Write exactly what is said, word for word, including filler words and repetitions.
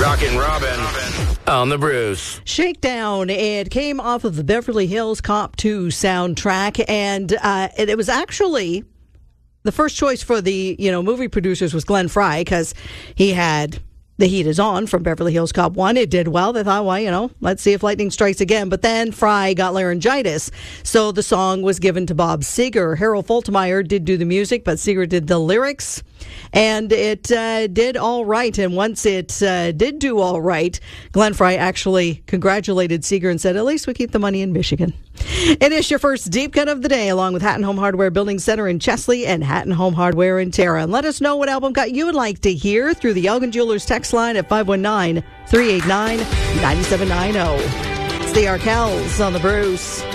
Rockin' Robin on the Bruce. Shakedown. It came off of the Beverly Hills Cop two soundtrack, and uh, it, it was actually the first choice for the you know movie producers was Glenn Frey because he had The Heat Is On from Beverly Hills Cop one. It did well. They thought, well, you know, let's see if lightning strikes again. But then Frey got laryngitis, so the song was given to Bob Seger. Harold Faltermeyer did do the music, but Seger did the lyrics. And it uh, did all right. And once it uh, did do all right, Glenn Frey actually congratulated Seger and said, at least we keep the money in Michigan. It is your first deep cut of the day, along with Hatton Home Hardware Building Center in Chesley and Hatton Home Hardware in Tara. And let us know what album cut you would like to hear through the Elgin Jewelers text line at five one nine, three eight nine, nine seven nine zero. It's the Arkells on the Bruce.